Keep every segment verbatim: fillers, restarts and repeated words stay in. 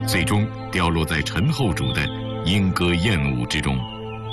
最终掉落在陈后主的莺歌燕舞之中。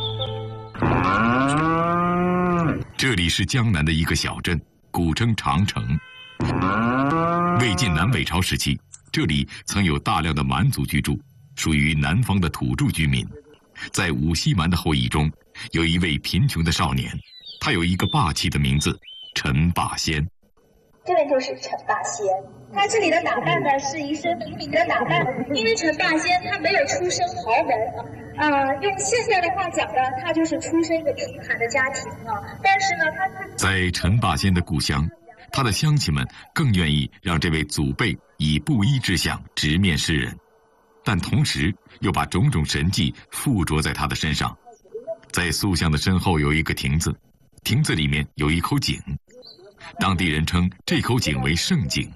这里是江南的一个小镇，古称长城。魏晋南北朝时期，这里曾有大量的蛮族居住，属于南方的土著居民。在五溪蛮的后裔中，有一位贫穷的少年，他有一个霸气的名字陈霸先。 这位就是陈霸先，他这里的打扮呢是一身平民的打扮，因为陈霸先他没有出身豪门，啊、呃，用现在的话讲呢，他就是出身一个贫寒的家庭啊。但是呢，他在陈霸先的故乡，他的乡亲们更愿意让这位祖辈以布衣之相直面世人，但同时又把种种神迹附着在他的身上。在塑像的身后有一个亭子，亭子里面有一口井。当地人称这口井为圣井。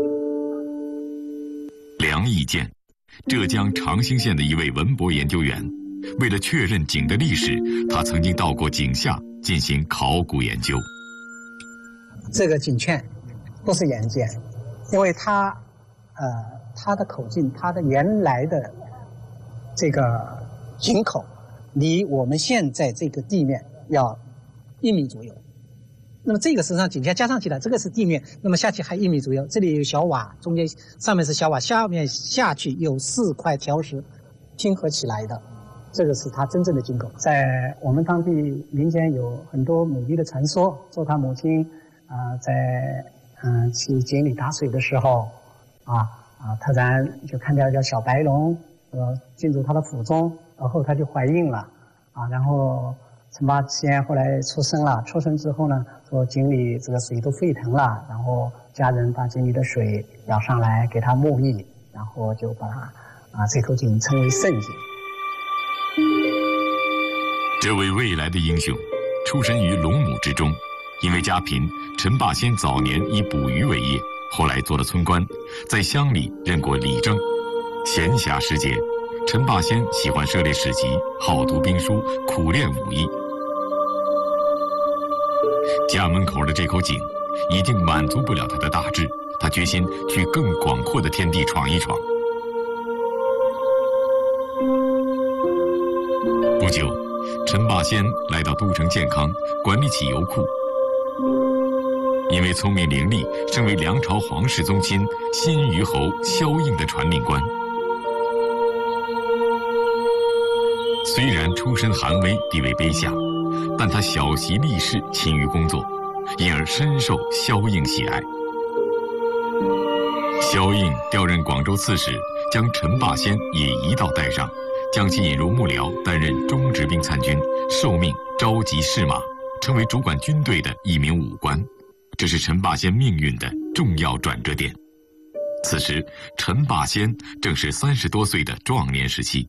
梁义建，浙江长兴县的一位文博研究员，为了确认井的历史，他曾经到过井下进行考古研究。 这个井圈不是眼见，因为它，呃，它的口径，它的原来的这个井口，离我们现在这个地面要一米左右。那么这个实际上井圈加上去了，这个是地面，那么下去还一米左右。这里有小瓦，中间上面是小瓦，下面下去有四块条石拼合起来的，这个是它真正的井口。在我们当地民间有很多美丽的传说，说他母亲啊、呃、在嗯、呃、去井里打水的时候，啊啊突然就看到一条小白龙呃进入他的腹中，然后他就怀孕了啊，然后陈霸先后来出生了，出生之后呢，说井里这个水都沸腾了，然后家人把井里的水舀上来给他沐浴，然后就把它啊这口井称为圣井。 这位未来的英雄，出身于龙母之中，因为家贫，陈霸先早年以捕鱼为业，后来做了村官，在乡里任过里正。闲暇时节，陈霸先喜欢涉猎史籍，好读兵书，苦练武艺。家门口的这口井已经满足不了他的大志，他决心去更广阔的天地闯一闯。不久，陈霸先来到都城建康，管理起油库。因为聪明伶俐，升为梁朝皇室宗亲新虞侯萧应的传令官。虽然出身寒微，地位卑下，但他小习立事，勤于工作，因而深受萧应喜爱。萧应调任广州刺史，将陈霸先也一道带上，将其引入幕僚，担任中直兵参军，受命召集士马，成为主管军队的一名武官。这是陈霸先命运的重要转折点。此时，陈霸先正是三十多岁的壮年时期。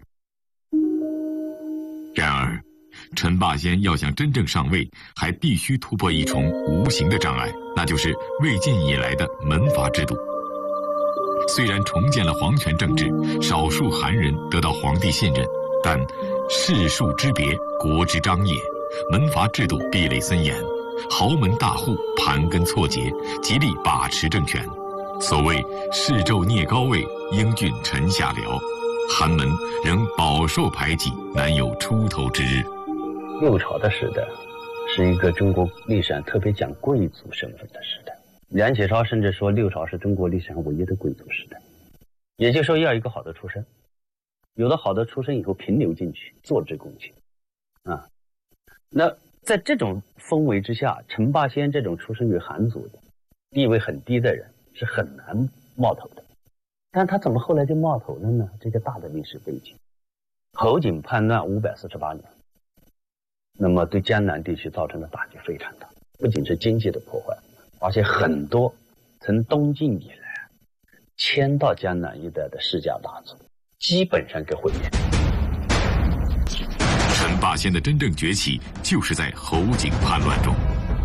然而，陈霸先要想真正上位，还必须突破一重无形的障碍，那就是魏晋以来的门阀制度。虽然重建了皇权政治，少数寒人得到皇帝信任，但世庶之别，国之章也，门阀制度壁垒森严，豪门大户盘根错节，极力把持政权。所谓世胄聂高位，英俊臣下僚，寒门仍饱受排挤，难有出头之日。 六朝的时代是一个中国历史上特别讲贵族身份的时代。梁启超甚至说六朝是中国历史上唯一的贵族时代，也就是说要一个好的出身，有了好的出身以后平流进去，做之公卿啊。那在这种氛围之下，陈霸先这种出身于寒族的地位很低的人是很难冒头的。但他怎么后来就冒头了呢？这个大的历史背景，侯景叛乱五百四十八年，那么对江南地区造成的打击非常大，不仅是经济的破坏，而且很多从东晋以来迁到江南一带的世家大族基本上给毁灭。 陈霸先的真正崛起就是在侯景叛乱中。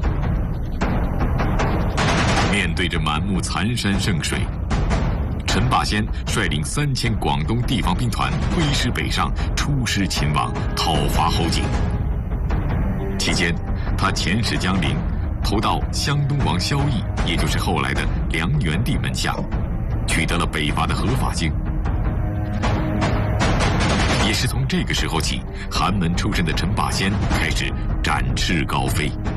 面对着满目残山剩水，陈霸先率领三千广东地方兵团挥师北上，出师秦王，讨伐侯景。期间，他遣使江陵，投到湘东王萧绎，也就是后来的梁元帝门下，取得了北伐的合法性。 也是从这个时候起，寒门出身的陈霸先开始展翅高飞。